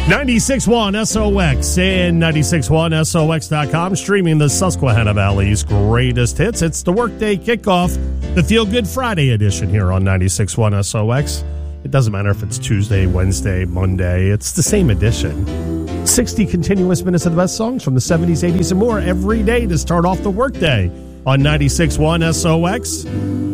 96.1 SOX and 96.1SOX.com, streaming the Susquehanna Valley's greatest hits. It's the Workday Kickoff, the Feel Good Friday edition here on 96.1 SOX. It doesn't matter if it's Tuesday, Wednesday, Monday. It's the same edition. 60 continuous minutes of the best songs from the 70s, 80s, and more every day to start off the workday on 96.1 SOX.